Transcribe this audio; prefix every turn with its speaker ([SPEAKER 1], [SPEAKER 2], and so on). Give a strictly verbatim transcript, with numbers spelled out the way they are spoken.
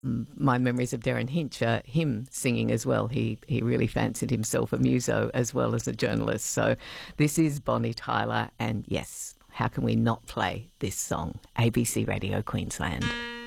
[SPEAKER 1] mm, my memories of Darren Hinch are him singing as well. He he really fancied himself a muso as well as a journalist. So this is Bonnie Tyler, and yes, how can we not play this song? A B C Radio Queensland.